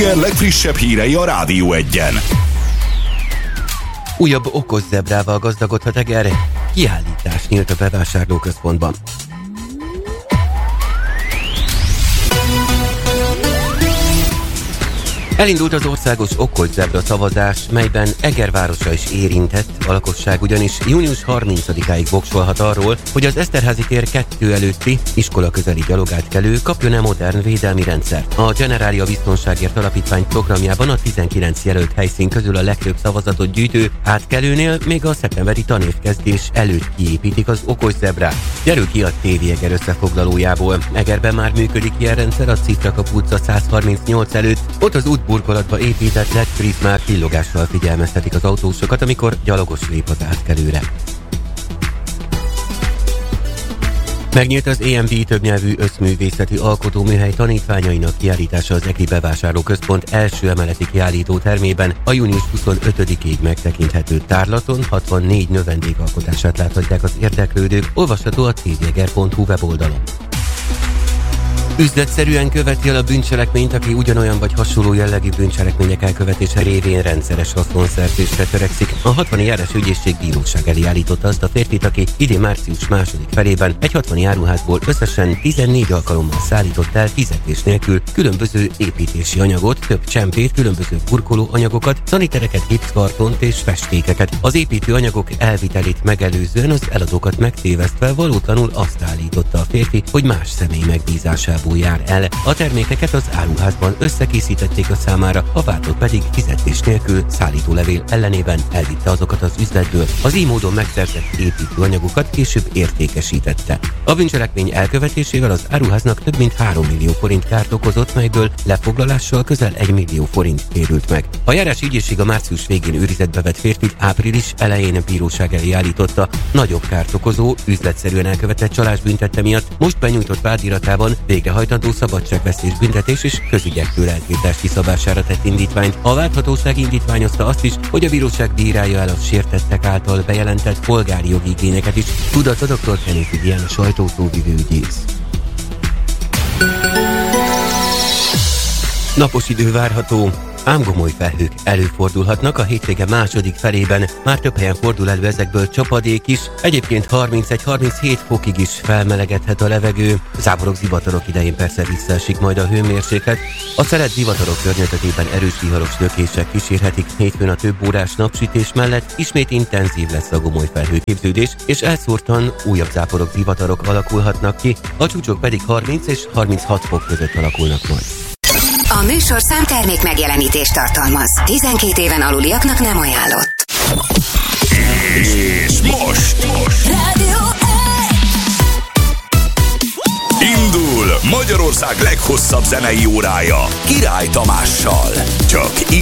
Eger legfrissebb hírei a Rádió Egyen. Újabb okos zebrával gazdagodhat Eger. Kiállítás nyílt a bevásárlóközpontban. Elindult az országos okos zebra szavazás, melyben Eger városa is érintett, a lakosság ugyanis június 30-áig voksolhat arról, hogy az Eszterházy tér 2 előtti iskola közeli gyalogátkelő kapjon-e modern védelmi rendszert. A Generália Biztonságért Alapítvány programjában a 19 jelölt helyszín közül a legtöbb szavazatot gyűjtő átkelőnél még a szeptemberi tanévkezdés előtt kiépítik az okos zebrát. Derül ki a TV Eger összefoglalójából. Egerben már működik ilyen rendszer a Citrakapu utca 138 előtt, ott az útburkolatba épített LED prizmák villogással figyelmeztetik az autósokat, amikor gyalogos lép az átkelőre. Megnyílt az EMD többnyelvű összművészeti alkotóműhely tanítványainak kiállítása az EKI bevásárlóközpont első emeleti kiállító termében. A június 25-ig megtekinthető tárlaton 64 növendékalkotását láthatják az érdeklődők, olvasható a tveger.hu weboldalon. Üzletszerűen követi el a bűncselekményt, aki ugyanolyan vagy hasonló jellegű bűncselekmények elkövetése révén rendszeres haszonszerzésre törekszik. A 60 járás ügyészség bíróság elé állította azt a férfit, aki idén március második felében egy 60 áruházból összesen 14 alkalommal szállított el fizetés nélkül különböző építési anyagot, több csempét, különböző burkoló anyagokat, szanitereket, gipszkartont és festékeket. Az építő anyagok elvitelét megelőzően az eladókat megtévesztve valótlanul azt állította a férfi, hogy más személy megbízásából jár el. A termékeket az áruházban összekészítették a számára, a vádlott pedig fizetés nélkül szállítólevél ellenében elvitte azokat az üzletből. Az így módon megszerzett építőanyagokat később értékesítette. A bűncselekmény elkövetésével az áruháznak több mint 3 millió forint kárt okozott, melyből lefoglalással közel 1 millió forint térült meg. A járási ügyészség a március végén őrizetbe vett férfit április elején a bíróság elé állította. Nagyobb kárt okozó, üzletszerűen elkövetett csalás büntette miatt most benyújtott vádiratában végrehajtandó szabadságvesztés büntetés és közügyektől eltiltás kiszabására tett indítványt. A vádhatóság indítványozta azt is, hogy a bíróság bírálja el a sértettek által bejelentett polgári jogi igényeket is. Tudatta dr. Kenéfi Diana sajtószóvivő ügyész. Napos idő várható, ám gomoly felhők előfordulhatnak a hétvége második felében. Már több helyen fordul elő ezekből csapadék is, egyébként 31-37 fokig is felmelegedhet a levegő. Záporok, zivatarok idején persze visszaesik majd a hőmérséklet. A szelet zivatarok környezetében erős viharos lökések kísérhetik. Hétfőn a több órás napsütés mellett ismét intenzív lesz a gomoly felhőképződés, és elszórtan újabb záporok, zivatarok alakulhatnak ki, a csúcsok pedig 30 és 36 fok között alakulnak majd. A műsorszám termék megjelenítést tartalmaz. 12 éven aluliaknak nem ajánlott. És most Rádió indul Magyarország leghosszabb zenei órája Király Tamással. Csak